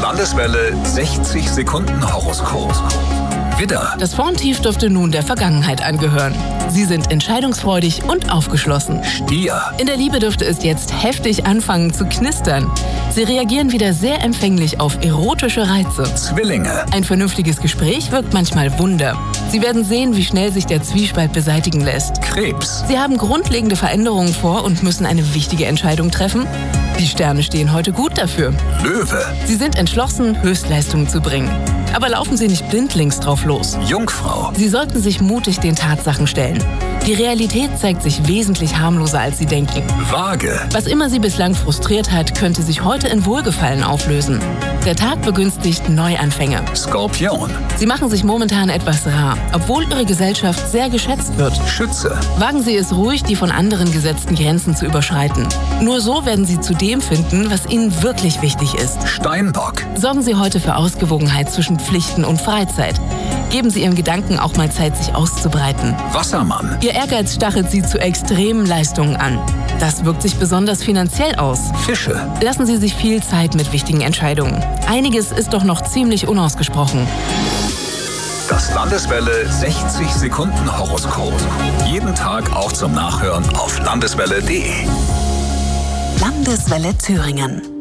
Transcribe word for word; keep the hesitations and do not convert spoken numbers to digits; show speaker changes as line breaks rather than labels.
Landeswelle sechzig Sekunden Horoskop. Widder.
Das Formtief dürfte nun der Vergangenheit angehören. Sie sind entscheidungsfreudig und aufgeschlossen.
Stier.
In der Liebe dürfte es jetzt heftig anfangen zu knistern. Sie reagieren wieder sehr empfänglich auf erotische Reize.
Zwillinge.
Ein vernünftiges Gespräch wirkt manchmal Wunder. Sie werden sehen, wie schnell sich der Zwiespalt beseitigen lässt.
Krebs.
Sie haben grundlegende Veränderungen vor und müssen eine wichtige Entscheidung treffen. Die Sterne stehen heute gut dafür.
Löwe.
Sie sind entschlossen, Höchstleistungen zu bringen. Aber laufen Sie nicht blindlings drauf los.
Jungfrau.
Sie sollten sich mutig den Tatsachen stellen. Die Realität zeigt sich wesentlich harmloser, als Sie denken.
Waage.
Was immer Sie bislang frustriert hat, könnte sich heute in Wohlgefallen auflösen. Der Tag begünstigt Neuanfänge.
Skorpion.
Sie machen sich momentan etwas rar, obwohl Ihre Gesellschaft sehr geschätzt wird.
Schütze.
Wagen Sie es ruhig, die von anderen gesetzten Grenzen zu überschreiten. Nur so werden Sie zu dem finden, was Ihnen wirklich wichtig ist.
Steinbock.
Sorgen Sie heute für Ausgewogenheit zwischen Pflichten und Freizeit. Geben Sie Ihren Gedanken auch mal Zeit, sich auszubreiten.
Wassermann.
Ihr Ehrgeiz stachelt Sie zu extremen Leistungen an. Das wirkt sich besonders finanziell aus.
Fische.
Lassen Sie sich viel Zeit mit wichtigen Entscheidungen. Einiges ist doch noch ziemlich unausgesprochen.
Das Landeswelle sechzig Sekunden Horoskop. Jeden Tag auch zum Nachhören auf landeswelle punkt de.
Landeswelle Thüringen.